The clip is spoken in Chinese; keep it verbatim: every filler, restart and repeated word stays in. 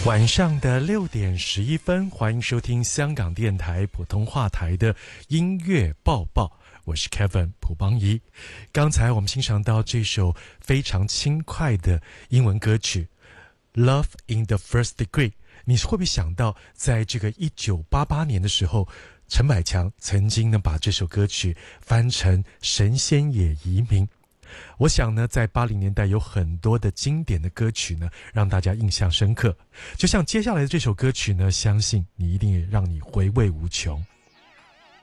晚上的六点十一分，欢迎收听香港电台普通话台的音乐报报，我是 Kevin 蒲邦仪。刚才我们欣赏到这首非常轻快的英文歌曲 Love in the First Degree， 你会不会想到在这个一九八八年的时候，陈百强曾经呢把这首歌曲翻成神仙也移民。我想呢，在八零年代有很多的经典的歌曲呢，让大家印象深刻。就像接下来的这首歌曲呢，相信你一定也让你回味无穷。